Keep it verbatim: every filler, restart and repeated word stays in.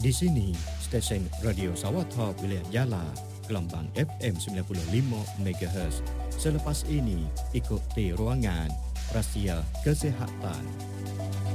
Di sini, stesen Radio Sawatha wilayah Yala, gelombang F M sembilan puluh lima megahertz. Selepas ini, ikuti ruangan Rahsia Kesihatan.